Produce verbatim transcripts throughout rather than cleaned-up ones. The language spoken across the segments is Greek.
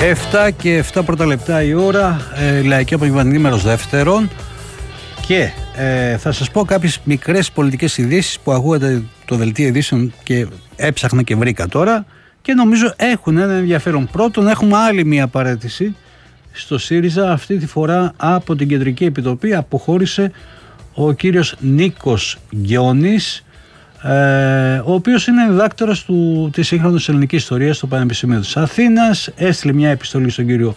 εφτά και εφτά πρώτα λεπτά η ώρα, ε, λαϊκή απογευματινή μέρος δεύτερον, και ε, θα σας πω κάποιες μικρές πολιτικές ειδήσεις που ακούγατε το δελτίο ειδήσεων και έψαχνα και βρήκα τώρα και νομίζω έχουν ένα ενδιαφέρον. Πρώτον, έχουμε άλλη μία παραίτηση στο ΣΥΡΙΖΑ, αυτή τη φορά από την Κεντρική Επιτροπή αποχώρησε ο κύριος Νίκος Γκιόνης, Ε, ο οποίος είναι διδάκτορας του, της σύγχρονης ελληνικής ιστορίας στο Πανεπιστήμιο της Αθήνας. Έστειλε μια επιστολή στον κύριο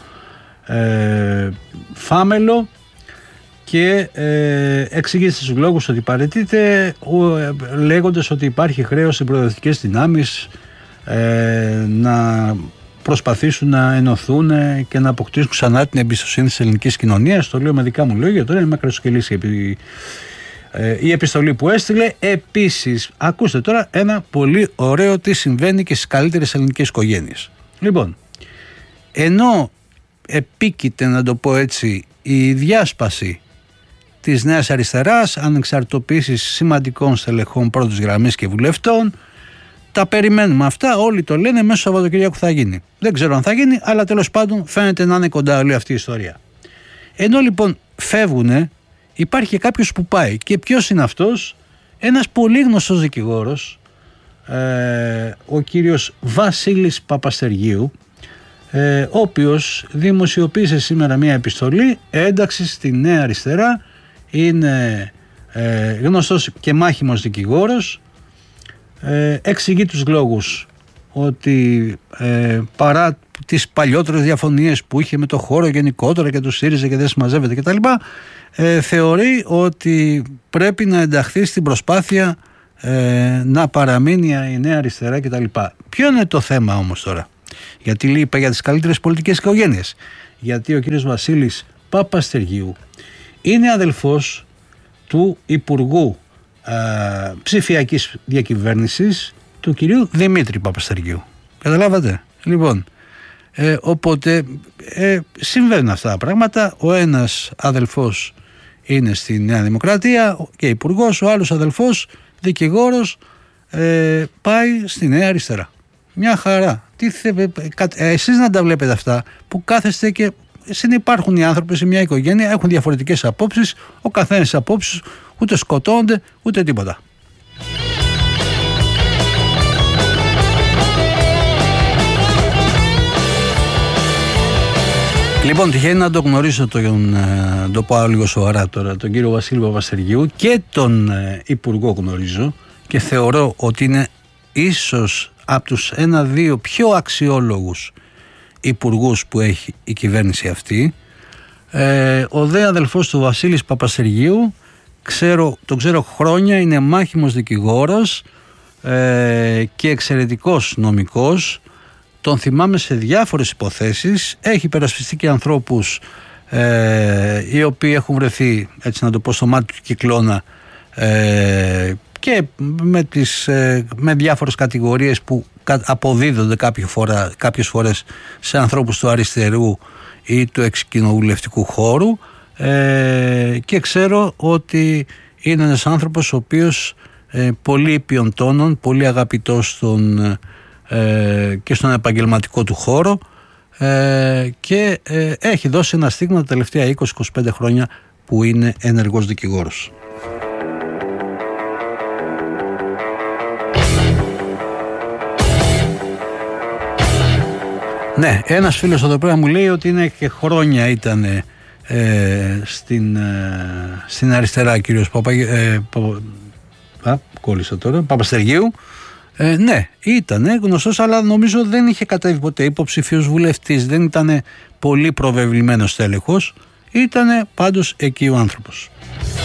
ε, Φάμελο και ε, εξήγησε στους λόγους ότι παραιτείται, ε, λέγοντας ότι υπάρχει χρέος στις προοδευτικές δυνάμεις ε, να προσπαθήσουν να ενωθούν και να αποκτήσουν ξανά την εμπιστοσύνη της ελληνικής κοινωνίας. Το λέω με δικά μου λόγια, τώρα είναι μακροσκελής επί η επιστολή που έστειλε. Επίσης, ακούστε τώρα ένα πολύ ωραίο τι συμβαίνει και στις καλύτερες ελληνικές οικογένειες. Λοιπόν, ενώ επίκειται, να το πω έτσι, η διάσπαση της Νέας Αριστεράς, ανεξαρτητοποίησης σημαντικών στελεχών πρώτης γραμμής και βουλευτών, τα περιμένουμε αυτά, όλοι το λένε, μέσα στο Σαββατοκύριακο θα γίνει. Δεν ξέρω αν θα γίνει, αλλά τέλος πάντων φαίνεται να είναι κοντά όλη αυτή η ιστορία. Ενώ λοιπόν φεύγουνε, υπάρχει και κάποιος που πάει. Και ποιος είναι αυτός? Ένας πολύ γνωστός δικηγόρος, ε, ο κύριος Βασίλης Παπαστεργίου, ε, ο οποίος δημοσιοποίησε σήμερα μια επιστολή ένταξης στη Νέα Αριστερά. Είναι ε, γνωστός και μάχημος δικηγόρος. Ε, εξηγεί τους λόγους ότι ε, παρά τις παλιότερες διαφωνίες που είχε με το χώρο γενικότερα και του ΣΥΡΙΖΑ και δεν συμμαζεύεται κτλ., ε, θεωρεί ότι πρέπει να ενταχθεί στην προσπάθεια ε, να παραμείνει η Νέα Αριστερά κτλ. Ποιο είναι το θέμα όμως τώρα? Γιατί λέει, είπα για τις καλύτερες πολιτικές οικογένειες. Γιατί ο κύριος Βασίλης Παπαστεργίου είναι αδελφός του Υπουργού ε, Ψηφιακής Διακυβέρνησης, του κυρίου Δημήτρη Παπαστεργίου. Καταλάβατε? Λοιπόν, ε, οπότε ε, συμβαίνουν αυτά τα πράγματα. Ο ένας αδελφός είναι στη Νέα Δημοκρατία και υπουργός, ο άλλος αδελφός δικηγόρος ε, πάει στη Νέα Αριστερά. Μια χαρά. Τι θε, ε, εσείς να τα βλέπετε αυτά που κάθεστε και συνυπάρχουν οι άνθρωποι σε μια οικογένεια, έχουν διαφορετικές απόψεις, ο καθένας απόψεις, ούτε σκοτώνονται ούτε τίποτα. Λοιπόν, τυχαίνει να το γνωρίσω τον, να το πάω λίγο σοβαρά τώρα, τον κύριο Βασίλη Παπαστεργίου, και τον ε, Υπουργό γνωρίζω και θεωρώ ότι είναι ίσως από τους ένα-δύο πιο αξιόλογους υπουργούς που έχει η κυβέρνηση αυτή. Ε, ο δε αδελφός του Βασίλης Παπαστεργίου, ξέρω, τον ξέρω χρόνια, είναι μάχημος δικηγόρος ε, και εξαιρετικός νομικός. Τον θυμάμαι σε διάφορες υποθέσεις, έχει υπερασπιστεί και ανθρώπους ε, οι οποίοι έχουν βρεθεί, έτσι να το πω, στο μάτι του κυκλώνα ε, και με, τις, ε, με διάφορες κατηγορίες που αποδίδονται κάποια φορά, κάποιες φορές σε ανθρώπους του αριστερού ή του εξκοινοβουλευτικού χώρου, ε, και ξέρω ότι είναι ένας άνθρωπος ο οποίος ε, πολύ ήπιων τόνων, πολύ αγαπητός στον Ε, και στον επαγγελματικό του χώρο, ε, και ε, έχει δώσει ένα στίγμα τα τελευταία είκοσι με είκοσι πέντε χρόνια που είναι ενεργός δικηγόρος. Ναι, ένας φίλος εδώ πέρα μου λέει ότι είναι και χρόνια ήταν ε, στην, ε, στην αριστερά κύριος Παπα, ε, Παπα, α, κόλλησα τώρα, Παπαστεργίου. Ε, ναι, ήταν γνωστός, αλλά νομίζω δεν είχε κατέβει ποτέ υποψηφίος βουλευτής, δεν ήταν πολύ προβεβλημένος τέλεχος, ήταν πάντως εκεί ο άνθρωπος.